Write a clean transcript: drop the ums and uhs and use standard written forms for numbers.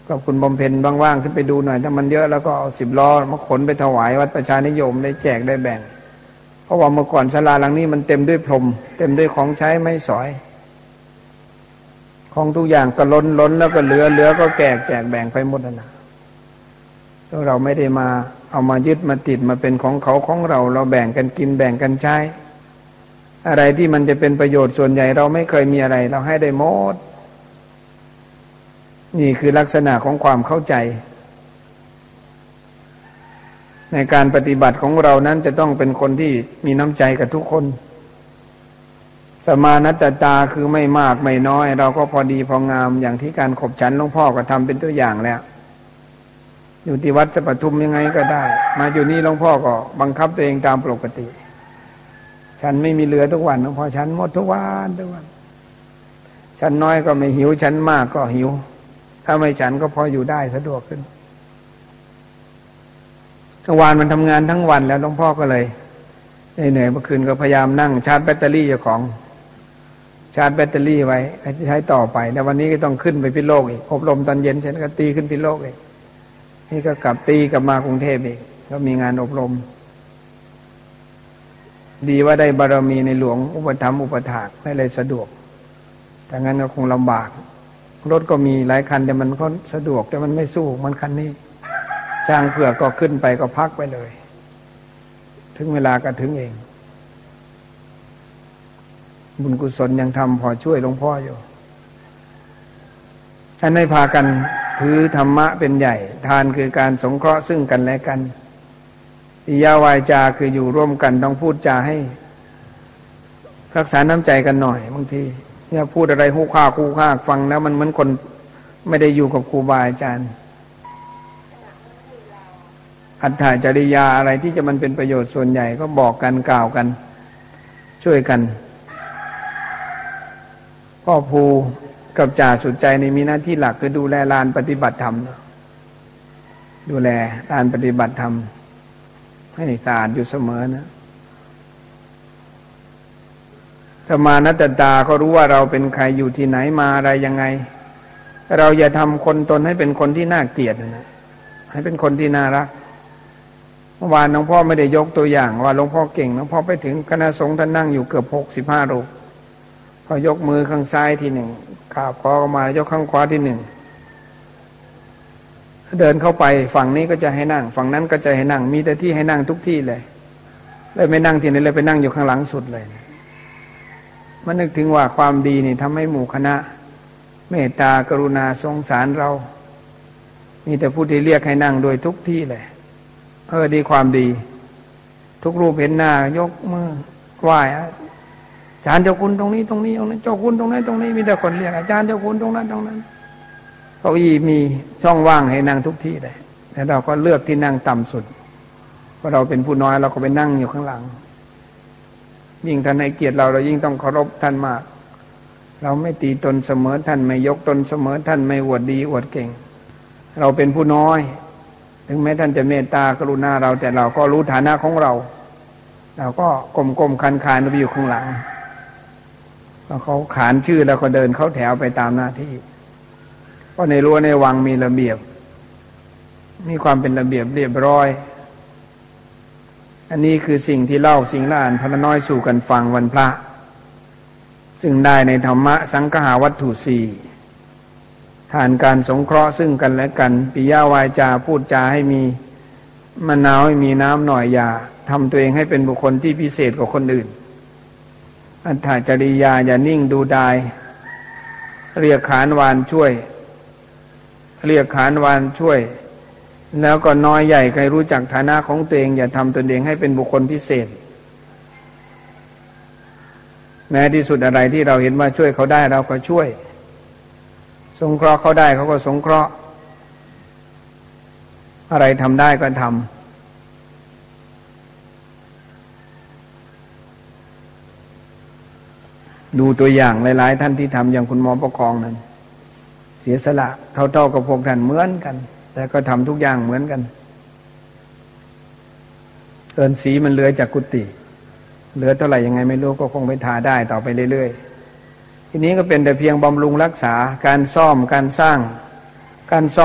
ก็คุณบำเพ็ญว่างๆขึ้นไปดูหน่อยถ้ามันเยอะแล้วก็เอา10 ล้อมาขนไปถวายวัดประชานิยมได้แจกได้แบ่งเพราะว่าเมื่อก่อนศาลาหลังนี้มันเต็มด้วยพรมเต็มด้วยของใช้ไม้สอยของทุกอย่างก็ล้นแล้วก็เหลือก็แจกแบ่งไปหมดนะถ้าเราไม่ได้มาเอามายึดมาติดมาเป็นของเขาของเราแบ่งกันกินแบ่งกันใช้อะไรที่มันจะเป็นประโยชน์ส่วนใหญ่เราไม่เคยมีอะไรเราให้ได้หมดนี่คือลักษณะของความเข้าใจในการปฏิบัติของเรานั้นจะต้องเป็นคนที่มีน้ำใจกับทุกคนสมานัตตาคือไม่มากไม่น้อยเราก็พอดีพองามอย่างที่การขบฉันหลวงพ่อก็ทำเป็นตัวอย่างแล้วอยู่ที่วัดสัปทุมยังไงก็ได้มาอยู่นี่หลวงพ่อก็บังคับตัวเองตามปกติฉันไม่มีเหลือทุกวันหลวงพ่อฉันหมดทุกวันฉันน้อยก็ไม่หิวฉันมากก็หิวถ้าไม่ฉันก็พออยู่ได้สะดวกขึ้นเมื่อวานมันทำงานทั้งวันแล้วหลวงพ่อก็เลยเหนื่อยเมื่อคืนก็พยายามนั่งชาร์จแบตเตอรี่เจ้าของชาร์จแบตเตอรี่ไว้จะใช้ต่อไปแล้ววันนี้ก็ต้องขึ้นไปพิษโลกอีกอบรมตอนเย็นเสร็จก็ตีขึ้นพิษโลกอีกนี่ก็กลับตีกลับมากรุงเทพอีกก็มีงานอบรมดีว่าได้บารมีในหลวงอุปถัมภ์อุปถากให้เลยสะดวกแต่งั้นก็คงลำบากรถก็มีหลายคันแต่มันก็สะดวกแต่มันไม่สู้มันคันนี้จ้างเผื่อก็ขึ้นไปก็พักไปเลยถึงเวลาก็ถึงเองบุญกุศลยังทำพอช่วยหลวงพ่ออยู่ท่านให้พากันถือธรรมะเป็นใหญ่ทานคือการสงเคราะห์ซึ่งกันและกันปิยวาจาคืออยู่ร่วมกันต้องพูดจาให้รักษาน้ำใจกันหน่อยบางทีเนี่ยพูดอะไรฮู้ค่าฟังแล้วมันเหมือนคนไม่ได้อยู่กับครูบาอาจารย์อัตถจริยาอะไรที่จะมันเป็นประโยชน์ส่วนใหญ่ก็บอกกันกล่าวกันช่วยกันพ่อครูกับจ่าสุดใจในมีหน้าที่หลักคือดูแลลานปฏิบัติธรรมดูแลลานปฏิบัติธรรมให้สะอาดอยู่เสมอนะสมานัตตาก็รู้ว่าเราเป็นใครอยู่ที่ไหนมาอะไรยังไงเราอย่าทำคนตนให้เป็นคนที่น่าเกลียดนะให้เป็นคนที่น่ารักเมื่อวานหลวงพ่อไม่ได้ยกตัวอย่างว่าหลวงพ่อเก่งหลวงพ่อไปถึงคณะสงฆ์ท่านนั่งอยู่เกือบ65 รูปพอยกมือข้างซ้ายทีหนึ่งกราบขอเข้ามายกข้างขวาทีหนึ่งเดินเข้าไปฝั่งนี้ก็จะให้นั่งฝั่งนั้นก็จะให้นั่งมีแต่ที่ให้นั่งทุกที่เลยไม่นั่งที่ไหนเลยไปนั่งอยู่ข้างหลังสุดเลยมันนึกถึงว่าความดีนี่ทำให้หมู่คณะเมตตากรุณาสงสารเรามีแต่ผู้ที่เรียกให้นั่งโดยทุกที่เลยดีความดีทุกรูปเห็นหน้ายกมือไหว้อาจารย์เจ้าคุณตรงนี้เจ้าคุณตรงนั้นตรงนี้มีแต่คนเรียกอาจารย์เจ้าคุณตรงนั้นเก้าอี้มีช่องว่างให้นั่งทุกที่เลยแต่เราก็เลือกที่นั่งต่ำสุดเพราะเราเป็นผู้น้อยเราก็ไปนั่งอยู่ข้างหลังยิ่งท่านให้เกียรติเรายิ่งต้องเคารพท่านมากเราไม่ตีตนเสมอท่านไม่ยกตนเสมอท่านไม่อวดดีอวดเก่งเราเป็นผู้น้อยถึงแม้ท่านจะเมตตากรุณาเราแต่เราก็รู้ฐานะของเราก็ก้มๆคันๆไปอยู่ข้างหลังแล้วเขาขานชื่อแล้วก็เดินเข้าแถวไปตามหน้าที่เพราะในรั้วในวังมีระเบียบมีความเป็นระเบียบเรียบร้อยอันนี้คือสิ่งที่เล่าสิ่งละอ่านพระน้อยสู่กันฟังวันพระจึงได้ในธรรมะสังฆาวัตถุ4ทานการสงเคราะห์ซึ่งกันและกันปิยวาจาพูดจาให้มีมะนาวให้มีน้ำหน่อยอย่าทำตัวเองให้เป็นบุคคลที่พิเศษกว่าคนอื่นอัตถจริยาอย่านิ่งดูดายเรียกขานวานช่วยแล้วก็น้อยใหญ่ใครรู้จักฐานะของตัวเองอย่าทำตนเองให้เป็นบุคคลพิเศษแม้ที่สุดอะไรที่เราเห็นว่าช่วยเขาได้เราก็ช่วยสงเคราะห์เขาได้เขาก็สงเคราะห์อะไรทำได้ก็ทำดูตัวอย่างหลายๆท่านที่ทำอย่างคุณหมอประคองนั้นเสียสละเท่ากับพวกท่านเหมือนกันแต่ก็ทำทุกอย่างเหมือนกันสีมันเหลือจากกุฏิเหลือเท่าไหร่ยังไงไม่รู้ก็คงไปทาได้ต่อไปเรื่อยๆทีนี้ก็เป็นแต่เพียงบำรุงรักษาการซ่อมการสร้างการซ่อม